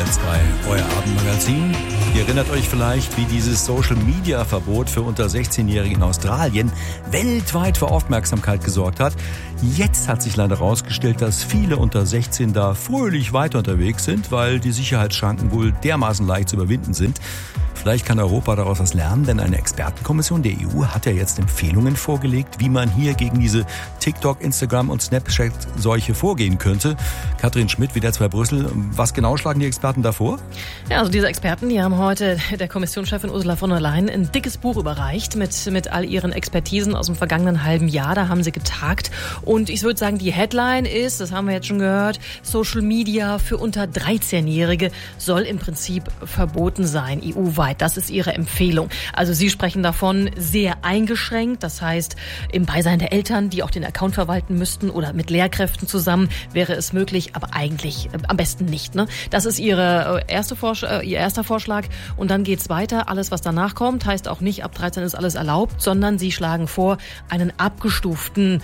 WDR 2, euer Abendmagazin. Ihr erinnert euch vielleicht, wie dieses Social-Media-Verbot für unter 16-Jährige in Australien weltweit für Aufmerksamkeit gesorgt hat. Jetzt hat sich leider herausgestellt, dass viele unter 16 da fröhlich weiter unterwegs sind, weil die Sicherheitsschranken wohl dermaßen leicht zu überwinden sind. Vielleicht kann Europa daraus was lernen, denn eine Expertenkommission der EU hat ja jetzt Empfehlungen vorgelegt, wie man hier gegen diese TikTok, Instagram und Snapchat-Seuche vorgehen könnte. Katrin Schmidt, WDR 2 Brüssel. Was genau schlagen die Experten da vor? Ja, also diese Experten, die haben heute der Kommissionschefin Ursula von der Leyen ein dickes Buch überreicht mit all ihren Expertisen aus dem vergangenen halben Jahr. Da haben sie getagt. Und ich würde sagen, die Headline ist, das haben wir jetzt schon gehört, Social Media für unter 13-Jährige soll im Prinzip verboten sein, EU-weit. Das ist ihre Empfehlung. Also sie sprechen davon sehr eingeschränkt. Das heißt, im Beisein der Eltern, die auch den Account verwalten müssten oder mit Lehrkräften zusammen, wäre es möglich, aber eigentlich am besten nicht. Ne? Das ist ihr erster Vorschlag. Und dann geht's weiter. Alles, was danach kommt, heißt auch nicht, ab 13 ist alles erlaubt, sondern sie schlagen vor, einen abgestuften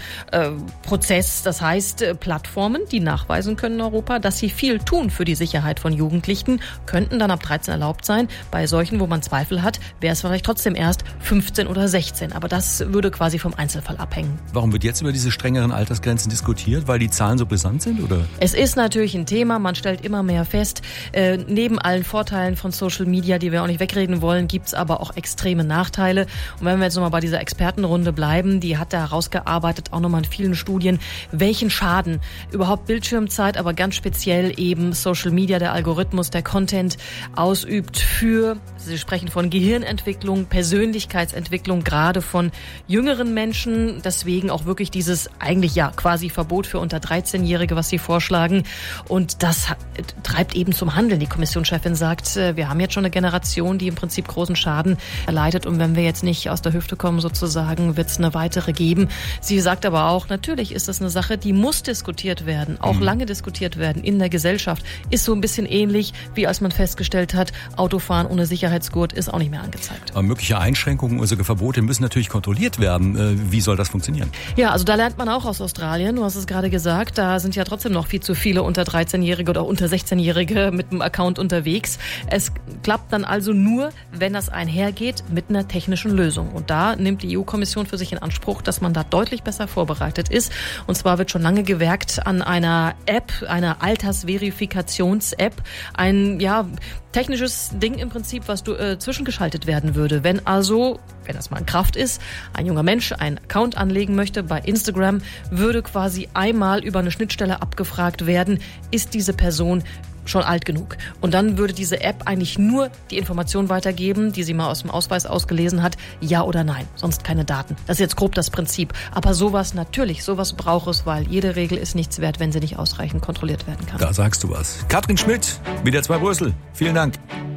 Prozess. Das heißt, Plattformen, die nachweisen können in Europa, dass sie viel tun für die Sicherheit von Jugendlichen, könnten dann ab 13 erlaubt sein. Bei solchen, wo man Zweifel hat, wäre es vielleicht trotzdem erst 15 oder 16. Aber das würde quasi vom Einzelfall abhängen. Warum wird jetzt über diese strengeren Altersgrenzen diskutiert? Weil die Zahlen so brisant sind, oder? Es ist natürlich ein Thema. Man stellt immer mehr fest. Neben allen Vorteilen von Social Media, die wir auch nicht wegreden wollen, gibt es aber auch extreme Nachteile. Und wenn wir jetzt nochmal bei dieser Expertenrunde bleiben, die hat da herausgearbeitet, auch nochmal in vielen Studien, welchen Schaden überhaupt Bildschirmzeit, aber ganz speziell eben Social Media, der Algorithmus, der Content ausübt für, Sie sprechen von Gehirnentwicklung, Persönlichkeitsentwicklung, gerade von jüngeren Menschen. Deswegen auch wirklich dieses eigentlich ja quasi Verbot für unter 13-Jährige, was Sie vorschlagen. Und das treibt eben zum Handeln. Die Kommissionschefin sagt, wir haben jetzt schon eine Generation, die im Prinzip großen Schaden erleidet. Und wenn wir jetzt nicht aus der Hüfte kommen sozusagen, wird es eine weitere geben. Sie sagt aber auch, natürlich ist das eine Sache, die muss diskutiert werden, auch lange diskutiert werden in der Gesellschaft. Ist so ein bisschen ähnlich, wie als man festgestellt hat, Autofahren ohne Sicherheitsgurt ist auch nicht mehr angezeigt. Aber mögliche Einschränkungen oder sogar Verbote müssen natürlich kontrolliert werden. Wie soll das funktionieren? Ja, also da lernt man auch aus Australien. Du hast es gerade gesagt, da sind ja trotzdem noch viel zu viele unter 13-Jährige oder unter 16-Jährige mit einem Account unterwegs. Es klappt dann also nur, wenn das einhergeht mit einer technischen Lösung. Und da nimmt die EU-Kommission für sich in Anspruch, dass man da deutlich besser vorbereitet ist. Und zwar wird schon lange gewerkt an einer App, einer Altersverifikations-App, ein technisches Ding im Prinzip, was zwischengeschaltet werden würde. Wenn das mal in Kraft ist, ein junger Mensch einen Account anlegen möchte bei Instagram, würde quasi einmal über eine Schnittstelle abgefragt werden, ist diese Person schon alt genug. Und dann würde diese App eigentlich nur die Information weitergeben, die sie mal aus dem Ausweis ausgelesen hat, ja oder nein, sonst keine Daten. Das ist jetzt grob das Prinzip. Aber sowas braucht es, weil jede Regel ist nichts wert, wenn sie nicht ausreichend kontrolliert werden kann. Da sagst du was. Katrin Schmidt, WDR 2 Brüssel. Vielen Dank.